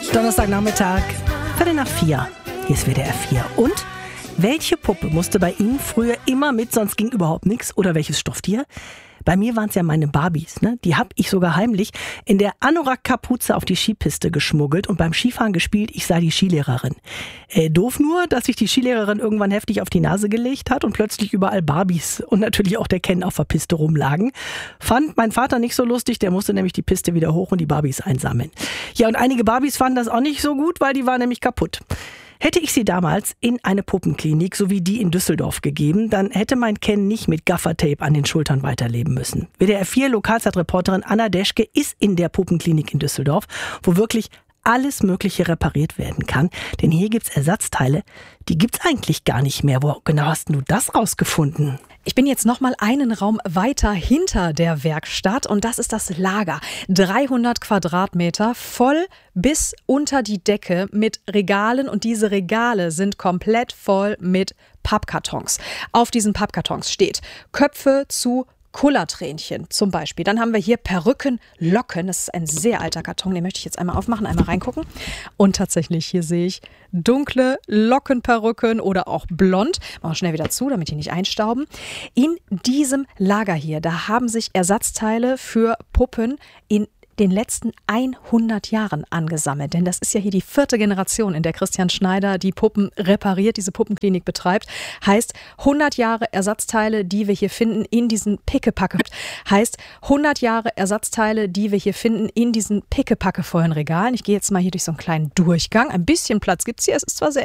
Donnerstagnachmittag, 3:45. Hier ist WDR 4. Und welche Puppe musste bei Ihnen früher immer mit, sonst ging überhaupt nichts? Oder welches Stofftier? Bei mir waren es ja meine Barbies, ne? Die habe ich sogar heimlich in der Anorak-Kapuze auf die Skipiste geschmuggelt und beim Skifahren gespielt, ich sei die Skilehrerin. Doof nur, dass sich die Skilehrerin irgendwann heftig auf die Nase gelegt hat und plötzlich überall Barbies und natürlich auch der Ken auf der Piste rumlagen. Fand mein Vater nicht so lustig, der musste nämlich die Piste wieder hoch und die Barbies einsammeln. Ja, und einige Barbies fanden das auch nicht so gut, weil die waren nämlich kaputt. Hätte ich sie damals in eine Puppenklinik, so wie die in Düsseldorf, gegeben, dann hätte mein Ken nicht mit Gaffertape an den Schultern weiterleben müssen. WDR 4 Lokalzeitreporterin Anna Deschke ist in der Puppenklinik in Düsseldorf, wo wirklich alles Mögliche repariert werden kann. Denn hier gibt's Ersatzteile, die gibt's eigentlich gar nicht mehr. Wo genau hast du das rausgefunden? Ich bin jetzt noch mal einen Raum weiter hinter der Werkstatt und das ist das Lager. 300 Quadratmeter, voll bis unter die Decke mit Regalen und diese Regale sind komplett voll mit Pappkartons. Auf diesen Pappkartons steht Köpfe zu Kullertränchen zum Beispiel. Dann haben wir hier Perücken, Locken. Das ist ein sehr alter Karton, den möchte ich jetzt einmal aufmachen, einmal reingucken. Und tatsächlich, hier sehe ich dunkle Lockenperücken oder auch blond. Machen wir schnell wieder zu, damit die nicht einstauben. In diesem Lager hier, da haben sich Ersatzteile für Puppen in den letzten 100 Jahren angesammelt. Denn das ist ja hier die 4. Generation, in der Christian Schneider die Puppen repariert, diese Puppenklinik betreibt. Heißt 100 Jahre Ersatzteile, die wir hier finden in diesen Pickepacke. Heißt 100 Jahre Ersatzteile, die wir hier finden in diesen pickepackevollen Regalen. Ich gehe jetzt mal hier durch so einen kleinen Durchgang. Ein bisschen Platz gibt es hier. Es ist zwar sehr